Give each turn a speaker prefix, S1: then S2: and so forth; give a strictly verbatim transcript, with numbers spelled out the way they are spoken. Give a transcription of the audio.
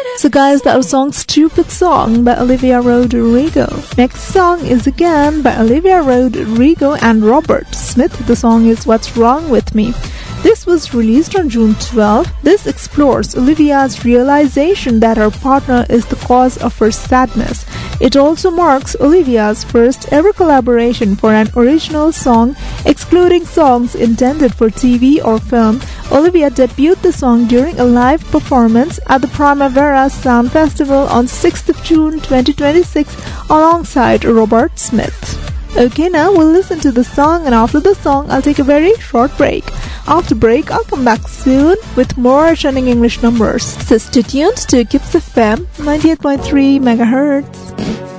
S1: So guys, that was song Stupid Song by Olivia Rodrigo. Next song is again by Olivia Rodrigo and Robert Smith. The song is What's Wrong With Me. This was released on June twelfth. This explores Olivia's realization that her partner is the cause of her sadness. It also marks Olivia's first ever collaboration for an original song, excluding songs intended for T V or film. Olivia debuted the song during a live performance at the Primavera Sound Festival on sixth of June twenty twenty-six alongside Robert Smith. Okay, now we'll listen to the song, and after the song I'll take a very short break. After break, I'll come back soon with more trending English numbers. So stay tuned to Kips F M ninety-eight point three megahertz.